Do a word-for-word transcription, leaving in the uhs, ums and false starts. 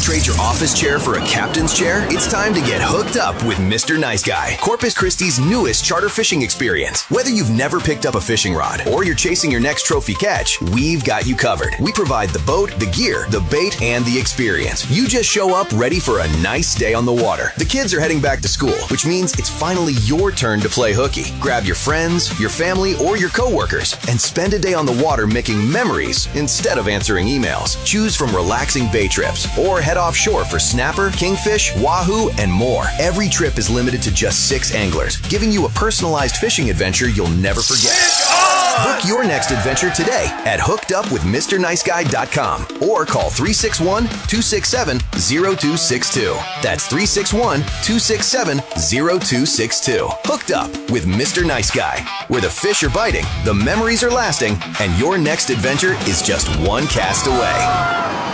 trade your office chair for a captain's chair? It's time to get hooked up with Mister Nice Guy, Corpus Christi's newest charter fishing experience. Whether you've never picked up a fishing rod or you're chasing your next trophy catch, we've got you covered. We provide the boat, the gear, the bait, and the experience. You just show up ready for a nice day on the water. The kids are heading back to school, which means it's finally your turn to play hooky. Grab your friends, your family, or your coworkers and spend a day on the water making memories instead of answering emails. Choose from relaxing bay trips or head offshore for snapper, kingfish, wahoo, and more. Every trip is limited to just six anglers, giving you a personalized fishing adventure you'll never forget. Book your next adventure today at hooked up with Mr Nice Guy dot com or call three six one, two six seven, zero two six two. That's three six one, two six seven, zero two six two. Hooked Up with Mister Nice Guy, where the fish are biting, the memories are lasting, and your next adventure is just one cast away.